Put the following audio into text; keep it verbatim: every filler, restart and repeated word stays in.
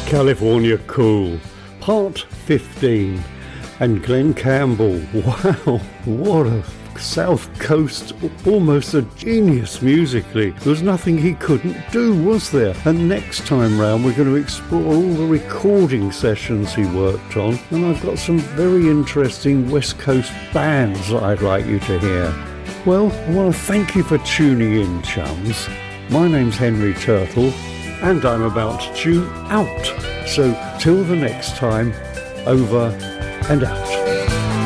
California Cool, Part fifteen, and Glenn Campbell. Wow, what a South Coast, almost a genius musically. There was nothing he couldn't do, was there? And next time round we're going to explore all the recording sessions he worked on, and I've got some very interesting West Coast bands that I'd like you to hear. Well, I want to thank you for tuning in, chums. My name's Henry Turtle, and I'm about to tune out. So till the next time, over and out.